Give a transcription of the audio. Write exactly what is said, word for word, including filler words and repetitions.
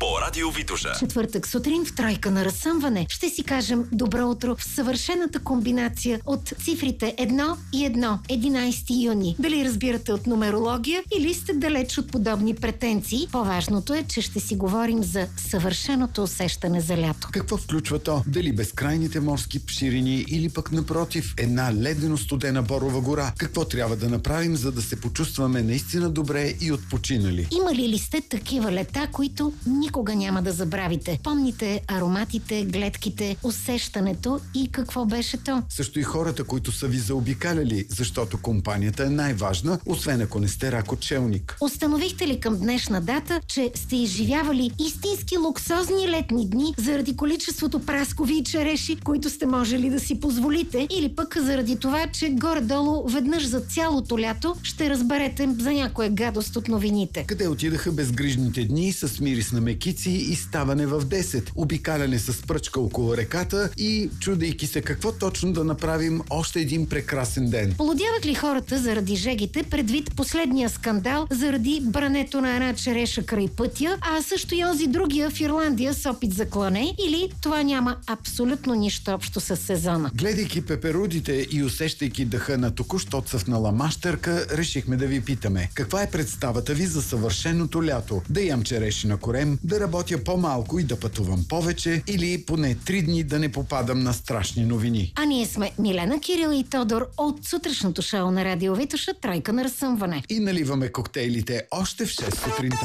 по Радио Витоша. Четвъртък сутрин в тройка на разсъмване ще си кажем добро утро в съвършената комбинация от цифрите едно и едно, единайсети юни. Дали разбирате от нумерология или сте далеч от подобни претенции, по-важното е, че ще си говорим за съвършеното усещане за лято. Какво включва то? Дали безкрайните морски ширини или пък напротив една ледено-студена борова гора? Какво трябва да направим, за да се почувстваме наистина добре и отпочинали? Имали ли сте такива лета, които никога няма да забравите? Помните ароматите, гледките, усещането и какво беше то? Също и хората, които са ви заобикаляли, защото компанията е най-важна, освен ако не сте ракочелник. Установихте ли към днешна дата, че сте изживявали истински луксозни летни дни заради количеството праскови и череши, които сте можели да си позволите, или пък заради това, че горе-долу веднъж за цялото лято ще разберете за някоя гадост от новините? Къде отидаха безгрижните дни с мирис на мекици и ставане в десет, обикаляне с пръчка около реката и чудейки се какво точно да направим още един прекрасен ден? Полудяват ли хората заради жегите предвид последния скандал заради брането на една череша край пътя, а също и онзи другия в Ирландия с опит за клане, или това няма абсолютно нищо общо с сезона? Гледайки пеперудите и усещайки дъха на току-що цъфнала мащърка, решихме да ви питаме: каква е представата ви за съвършеното лято? Да ям череши на корем, да работя по-малко и да пътувам повече, или поне три дни да не попадам на страшни новини? А ние сме Милена, Кирил и Тодор от сутрешното шоу на Радио Витоша, тройка на разсъмване. И наливаме коктейлите още в шест сутринта.